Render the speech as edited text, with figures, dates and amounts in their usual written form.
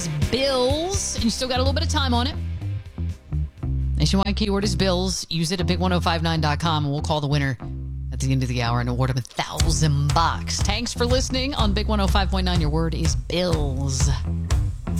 is bills, and you still got a little bit of time on it. Nationwide keyword is bills. Use it at big1059.com, and we'll call the winner at the end of the hour and award him $1,000. Thanks for listening on Big 105.9. Your word is bills.